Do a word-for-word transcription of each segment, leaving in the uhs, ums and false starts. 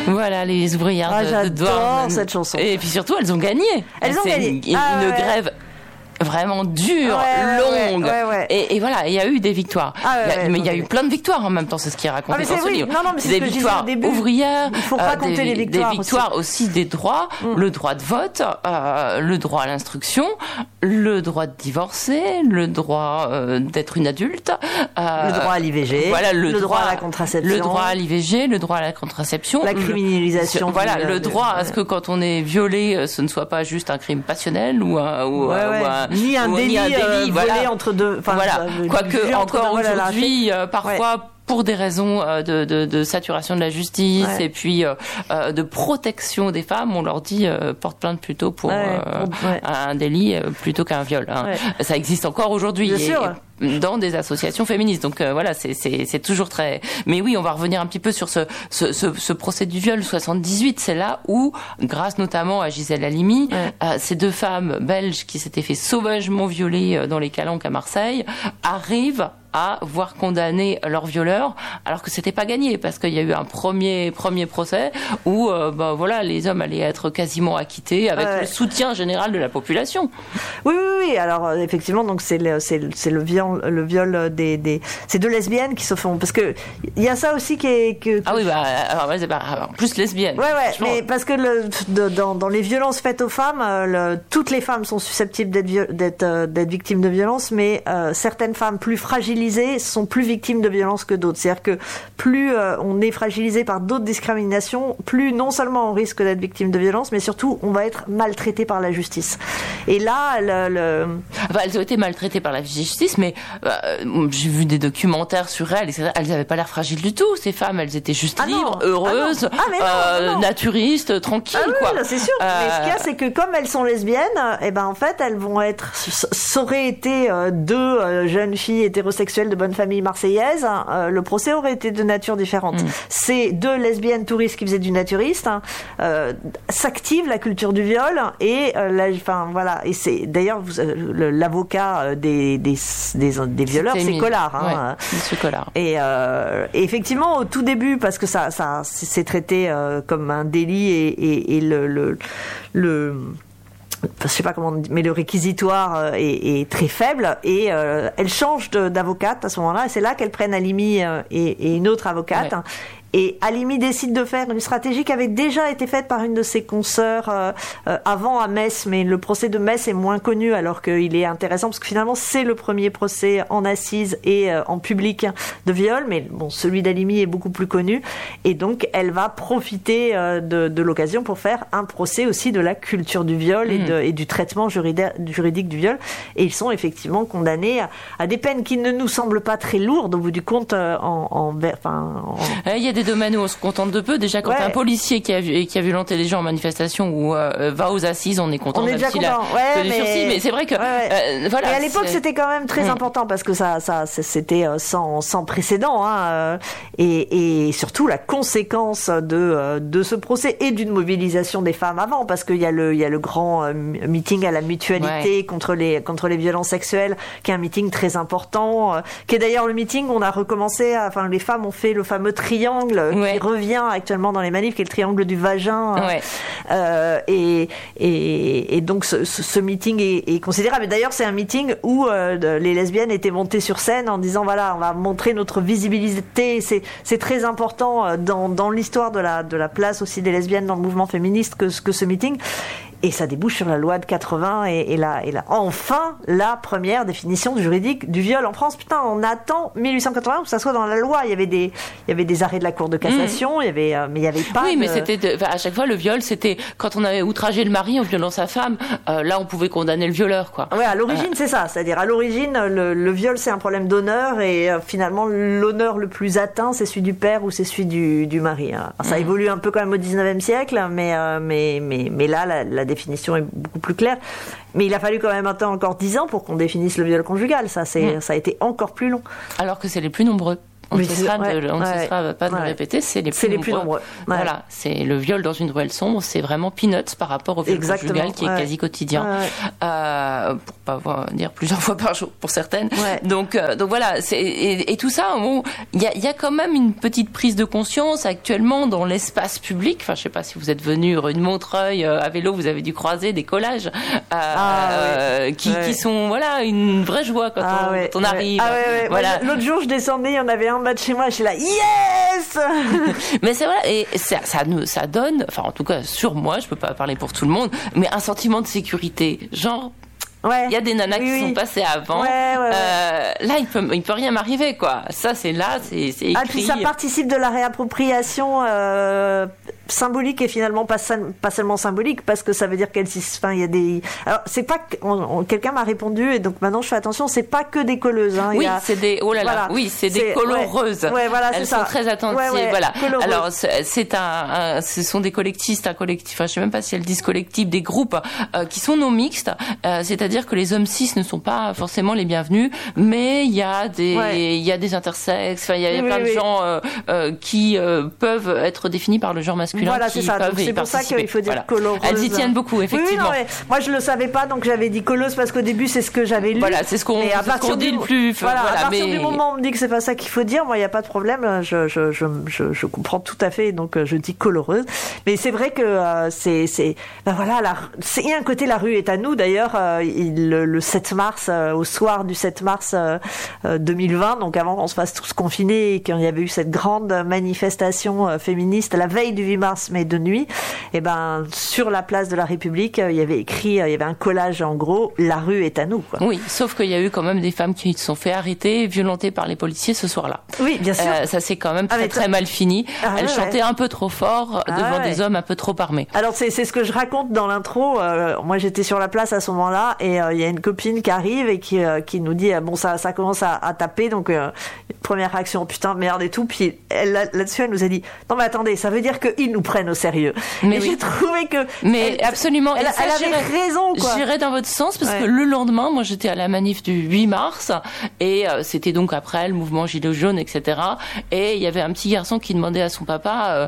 Voilà, les ouvrières ah, de, j'adore de Douarnenez. cette chanson. Et puis surtout, elles ont gagné. Elles ont C'est gagné. Une, ah, une ouais. grève vraiment dure, ouais, longue. Ouais, ouais, ouais. Et, et voilà, il y a eu des victoires. Ah, ouais, il y a, ouais, mais il y a ouais. eu plein de victoires en même temps, c'est ce qui est raconté ah, dans ce oui. livre. Non, non, mais c'est des ce que victoires je disais au début. ouvrières, Il faut pas euh, compter des, les victoires, des victoires aussi, aussi des droits, mmh. le droit de vote, euh, le droit à l'instruction, le droit de divorcer, le droit euh, d'être une adulte, euh, le droit à l'I V G, voilà, le, le droit, droit à la contraception, le droit à l'I V G, le droit à la contraception, la criminalisation, le, voilà, du, le de, droit de, à ce que quand on est violé, ce ne soit pas juste un crime passionnel ou un, ou, ouais, ouais. ou un ni un ou, délit, ni un délit euh, voilà. volé entre deux, enfin, voilà. Euh, Quoique encore voilà, aujourd'hui, euh, parfois. Ouais. Pour des raisons euh, de, de, de saturation de la justice ouais. et puis euh, euh, de protection des femmes, on leur dit euh, porte plainte plutôt pour, ouais, euh, pour ouais. un délit euh, plutôt qu'un viol. Hein. Ouais. Ça existe encore aujourd'hui. Bien et, sûr. Et dans des associations féministes. Donc euh, voilà, c'est, c'est, c'est toujours très... Mais oui, on va revenir un petit peu sur ce, ce, ce, ce procès du viol soixante-dix-huit. C'est là où, grâce notamment à Gisèle Halimi, ouais. euh, ces deux femmes belges qui s'étaient fait sauvagement violer dans les calanques à Marseille arrivent à voir condamner leurs violeurs, alors que c'était pas gagné, parce qu'il y a eu un premier premier procès où euh, ben voilà, les hommes allaient être quasiment acquittés avec ouais. le soutien général de la population. Oui, oui, oui. Alors effectivement, donc c'est le c'est le, c'est le viol le viol des des ces deux lesbiennes qui se font, parce que il y a ça aussi qui est que, que ah oui bah alors c'est pas en plus lesbienne. Ouais ouais. Mais parce que le de, dans dans les violences faites aux femmes, le, toutes les femmes sont susceptibles d'être d'être d'être victimes de violences, mais euh, certaines femmes plus fragiles sont plus victimes de violences que d'autres. C'est-à-dire que plus euh, on est fragilisé par d'autres discriminations, plus non seulement on risque d'être victime de violences, mais surtout on va être maltraité par la justice. Et là, le... le... Enfin, elles ont été maltraitées par la justice, mais euh, j'ai vu des documentaires sur elles, et cetera. Elles n'avaient pas l'air fragiles du tout, ces femmes. Elles étaient juste ah libres, non. heureuses, ah non. Ah, mais non, euh, non, non. naturistes, tranquilles. Ah oui, quoi. Là, c'est sûr. Euh... Mais ce qu'il y a, c'est que comme elles sont lesbiennes, eh ben, en fait, elles vont être... Ça aurait été euh, deux euh, jeunes filles hétérosexuelles de bonne famille marseillaise, euh, le procès aurait été de nature différente. Mmh. Ces deux lesbiennes touristes qui faisaient du naturiste hein, euh, s'active la culture du viol et euh, la, enfin voilà. Et c'est d'ailleurs vous, euh, l'avocat des des des, des violeurs, c'est Collard. Hein, ouais, Monsieur Collard. Et, euh, et effectivement, au tout début, parce que ça ça c'est traité euh, comme un délit et, et, et le le, le je sais pas comment, mais le réquisitoire est, est très faible et euh, elle change de, d'avocate à ce moment-là et c'est là qu'elle prenne Halimi euh, et, et une autre avocate. Ouais. Et Halimi décide de faire une stratégie qui avait déjà été faite par une de ses consoeurs euh, euh, avant à Metz, mais le procès de Metz est moins connu alors qu'il est intéressant parce que finalement c'est le premier procès en assises et euh, en public de viol, mais bon celui d'Halimi est beaucoup plus connu et donc elle va profiter euh, de, de l'occasion pour faire un procès aussi de la culture du viol mmh. et, de, et du traitement juridique, juridique du viol et ils sont effectivement condamnés à, à des peines qui ne nous semblent pas très lourdes au bout du compte euh, en, en, enfin, en... Il y a des domaines où on se contente de peu. Déjà, quand ouais. un policier qui a, qui a violenté des gens en manifestation ou euh, va aux assises, on est content. On est déjà content. A, ouais, mais... sursis, mais c'est vrai que... Ouais, ouais. Euh, voilà, et à l'époque, c'est... c'était quand même très mmh. important parce que ça, ça, c'était sans, sans précédent. Hein, et, et surtout, la conséquence de, de ce procès et d'une mobilisation des femmes avant, parce qu'il y a le, il y a le grand meeting à la mutualité ouais. contre les, contre les violences sexuelles, qui est un meeting très important, qui est d'ailleurs le meeting, on a recommencé, à, enfin, les femmes ont fait le fameux triangle ouais. qui revient actuellement dans les manifs, qui est le triangle du vagin. Ouais. Euh, et, et, et donc ce, ce meeting est, est considérable. Et d'ailleurs, c'est un meeting où euh, les lesbiennes étaient montées sur scène en disant voilà, on va montrer notre visibilité. C'est, c'est très important dans, dans l'histoire de la, de la place aussi des lesbiennes dans le mouvement féministe que, que ce meeting. Et ça débouche sur la loi de quatre-vingts et, et, la, et la, enfin, la première définition juridique du viol en France. Putain, on attend mille huit cent quatre-vingts que ça soit dans la loi. Il y avait des, il y avait des arrêts de la Cour de cassation, mmh. il y avait, euh, mais il y avait pas. Oui, de... mais c'était, de, à chaque fois, le viol, c'était quand on avait outragé le mari en violant sa femme, euh, là, on pouvait condamner le violeur, quoi. Ouais, à l'origine, euh... c'est ça. C'est-à-dire, à l'origine, le, le viol, c'est un problème d'honneur et euh, finalement, l'honneur le plus atteint, c'est celui du père ou c'est celui du, du mari. Alors, ça mmh. évolue un peu quand même au dix-neuvième siècle, mais, euh, mais, mais, mais là, la, la définition est beaucoup plus clair. Mais il a fallu quand même un temps, encore dix ans pour qu'on définisse le viol conjugal. Ça, c'est, mmh. ça a été encore plus long. Alors que c'est les plus nombreux. On ne oui, cessera, ouais, de, on ne ouais, cessera pas de ouais. le répéter, c'est les plus c'est nombreux. Les plus nombreux. Ouais. Voilà, c'est le viol dans une ruelle sombre, c'est vraiment peanuts par rapport au viol Exactement, conjugal qui ouais. est quasi quotidien, ouais, ouais. Euh, pour pas voir, dire plusieurs fois par jour pour certaines. Ouais. Donc, euh, donc voilà, c'est, et, et tout ça, bon, il y a, y a quand même une petite prise de conscience actuellement dans l'espace public. Enfin, je sais pas si vous êtes venu rue de Montreuil euh, à vélo, vous avez dû croiser des collages euh, ah, euh, ouais. qui, ouais. qui sont voilà une vraie joie quand, ah, on, ouais. quand on arrive. Ah, ouais, ouais. Voilà. Moi, l'autre jour, je descendais, il y en avait un en bas de chez moi, je suis là, yes. Mais c'est vrai, et ça, ça nous, ça donne, enfin en tout cas sur moi, je peux pas parler pour tout le monde, mais un sentiment de sécurité, genre. Ouais. Il y a des nanas oui, qui oui. sont passées avant. Ouais, ouais, ouais. Euh, là, il peut, il peut rien m'arriver, quoi. Ça, c'est là, c'est, c'est écrit. Ah, puis ça participe de la réappropriation euh, symbolique et finalement pas, pas seulement symbolique, parce que ça veut dire qu'elle, enfin, il y a des. Alors, c'est pas que, on, on, quelqu'un m'a répondu et donc maintenant je fais attention, c'est pas que des colleuses. Hein, oui, il y a, c'est des. Oh là là. voilà, oui, c'est des coloreuses. Ouais, ouais, voilà, elles c'est sont ça. très attentives. Ouais, ouais, voilà. coloreuses. Alors, c'est, c'est un, un, ce sont des collectifs, un collectif. Enfin, je sais même pas si elles disent collectif, des groupes euh, qui sont non mixtes. Euh, c'est-à-dire que les hommes cis ne sont pas forcément les bienvenus, mais il y a des, ouais. il y a des intersexes. Enfin, il y a, oui, y a plein oui, de oui. gens euh, euh, qui euh, peuvent être définis par le genre masculin. Voilà, qui c'est ça. peuvent Donc, c'est pour ça qu'il faut dire voilà. coloreuse. Elles y tiennent beaucoup, effectivement. Oui, oui, non, mais moi, je le savais pas, donc j'avais dit colleuse parce qu'au début, c'est ce que j'avais lu. Voilà, c'est ce qu'on, et à c'est ce qu'on dit du, le plus. Voilà, voilà, à partir mais... du moment où on me dit que c'est pas ça qu'il faut dire, moi, il n'y a pas de problème. Je, je, je, je, je comprends tout à fait, donc je dis coloreuse. Mais c'est vrai que euh, c'est, c'est, ben voilà, la, c'est il y a un côté la rue est à nous. D'ailleurs, euh, il, le, le sept mars, euh, au soir du sept mars euh, deux mille vingt, donc avant qu'on se fasse tous confiner et qu'il y avait eu cette grande manifestation euh, féministe la veille du huit mars, mais de nuit, et ben sur la place de la République, euh, il y avait écrit, euh, il y avait un collage en gros, la rue est à nous. Quoi. Oui, sauf qu'il y a eu quand même des femmes qui se sont fait arrêter, violentées par les policiers ce soir-là. Oui, bien sûr. Euh, ça s'est quand même très ah, très mal fini. Ah, Elles ouais, chantaient ouais. un peu trop fort ah, devant ouais. des hommes un peu trop armés. Alors c'est c'est ce que je raconte dans l'intro. Euh, moi j'étais sur la place à ce moment-là et il euh, y a une copine qui arrive et qui euh, qui nous dit euh, bon ça ça commence à, à taper donc euh, première réaction putain merde et tout puis elle là, là-dessus elle nous a dit non mais attendez ça veut dire qu'ils nous prennent au sérieux. Mais et oui. j'ai trouvé que mais elle, absolument elle, et ça, elle avait j'irais, raison quoi. J'irais dans votre sens parce ouais. que le lendemain moi j'étais à la manif du huit mars et euh, c'était donc après le mouvement Gilets jaunes etc et il y avait un petit garçon qui demandait à son papa euh,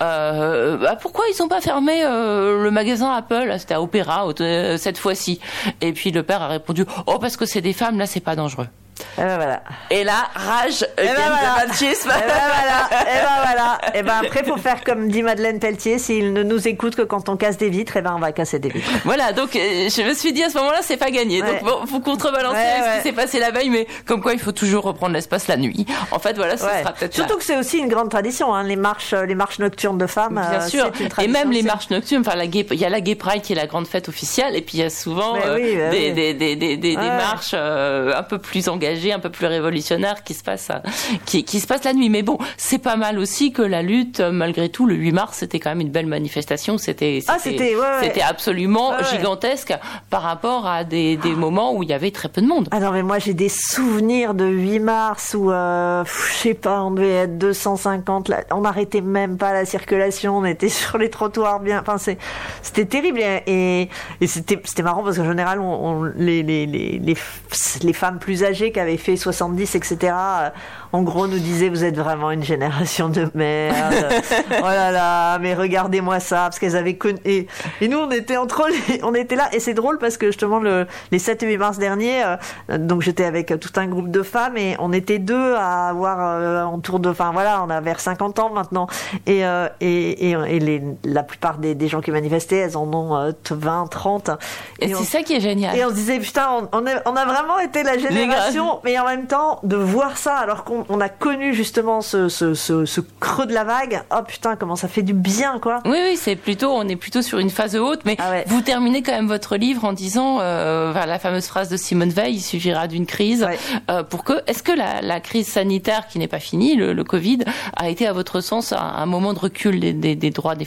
euh, bah, pourquoi ils ont pas fermé euh, le magasin Apple, c'était à Opéra euh, cette fois-ci et puis le père a répondu oh parce que c'est des femmes là c'est pas dangereux. Et ben voilà. Et là, rage, et ben voilà. machisme. Et ben voilà. Et ben voilà. Et ben après, faut faire comme dit Madeleine Pelletier, s'il ne nous écoute que quand on casse des vitres, et ben on va casser des vitres. Voilà, donc euh, je me suis dit à ce moment-là, c'est pas gagné. Ouais. Donc bon, faut contrebalancer ouais, ce ouais. qui s'est passé la veille, mais comme quoi il faut toujours reprendre l'espace la nuit. En fait, voilà, ce ouais. sera peut-être surtout là. que c'est aussi une grande tradition, hein, les marches, les marches nocturnes de femmes. Bien euh, sûr. C'est une et même les aussi. marches nocturnes. Enfin, la gay, il y a la Gay Pride qui est la grande fête officielle, et puis il y a souvent euh, oui, bah des, oui. des, des, des, des, ouais. des marches euh, un peu plus engagées, un peu plus révolutionnaires qui se passent, qui, qui se passent la nuit. Mais bon, c'est pas mal aussi que la lutte, malgré tout, le huit mars, c'était quand même une belle manifestation. C'était, c'était, ah, c'était, ouais, ouais. c'était absolument ouais, ouais. gigantesque par rapport à des, des oh. moments où il y avait très peu de monde. Ah non, mais moi j'ai des souvenirs de huit mars où, euh, je sais pas, on devait être deux cent cinquante, là, on n'arrêtait même pas la circulation, on était sur les trottoirs bien, enfin c'est, c'était terrible et, et, et c'était, c'était marrant parce qu'en général, on, on, les, les, les, les, les femmes plus âgées qui avaient fait soixante-dix, et cetera, en gros nous disaient vous êtes vraiment une génération de merde. Oh là là, mais regardez-moi ça, parce qu'elles avaient connu, et, et nous on était entre les, on était là, et c'est drôle parce que justement le, les sept et huit mars dernier, euh, donc j'étais avec tout un groupe de femmes et on était deux à avoir euh, en tour de, enfin voilà, on a vers cinquante ans maintenant, et, euh, et, et, et les, la plupart des, des gens qui manifestaient, elles en ont euh, vingt, trente. Et, et c'est on, ça qui est génial. Et on se disait, putain, on, on, a, on a vraiment été la génération, mais en même temps, de voir ça, alors qu'on on a connu justement ce, ce, ce, ce creux de la vague, oh putain, comment ça fait du bien, quoi. Oui, oui, c'est plutôt, on est plutôt sur une phase haute, mais ah ouais. vous terminez quand même votre livre en disant, euh, enfin, la fameuse phrase de Simone Veil, il suffira d'une crise, ouais. euh, pour que, est-ce que la, la crise sanitaire qui n'est pas finie, le, le Covid, a été à votre sens un, un moment de recul des, des, des droits des femmes?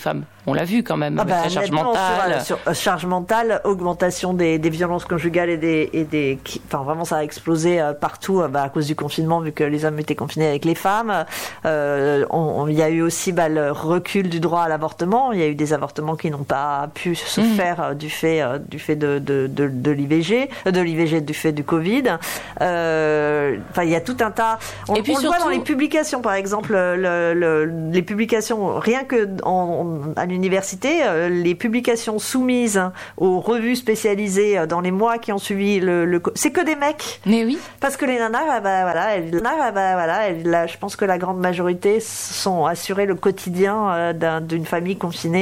on l'a vu quand même, ah avec bah, la charge mentale. Sur, sur, charge mentale, augmentation des, des violences conjugales et des, et des, enfin vraiment ça a explosé partout bah, à cause du confinement vu que les hommes étaient confinés avec les femmes. Euh, on, on, il y a eu aussi bah, le recul du droit à l'avortement. Il y a eu des avortements qui n'ont pas pu se mmh. faire du fait du fait de de, de, de l'I V G, de l'I V G du fait du Covid. Euh, enfin il y a tout un tas. On, et puis on surtout... le voit dans les publications par exemple, le, le, les publications rien que en, à l'université, les publications soumises aux revues spécialisées dans les mois qui ont suivi le, le c'est que des mecs. Mais oui. Parce que les nanas, bah voilà, elles, bah, voilà, elles, là, je pense que la grande majorité sont assurées le quotidien euh, d'un, d'une famille confinée.